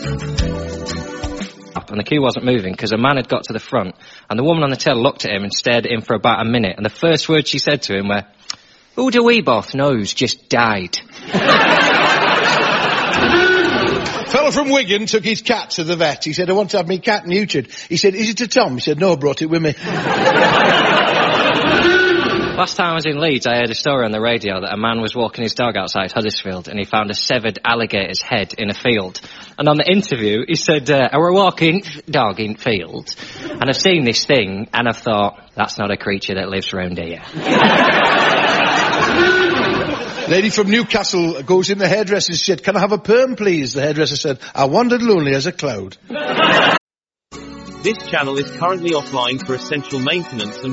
And the queue wasn't moving because a man had got to the front, and the woman on the till looked at him and stared at him for about a minute, and the first words she said to him were, "Who do we both know's just died?" Fellow from Wigan took his cat to the vet. He said, "I want to have my cat neutered." He said, "Is it a Tom?" He said, "No, I brought it with me." Last time I was in Leeds, I heard a story on the radio that a man was walking his dog outside Huddersfield and he found a severed alligator's head in a field. And on the interview, he said, "I were walking dog in field, and I've seen this thing, and I've thought, that's not a creature that lives round here." Lady from Newcastle goes in the hairdresser. She said, "Can I have a perm, please?" The hairdresser said, "I wandered lonely as a cloud." This channel is currently offline for essential maintenance and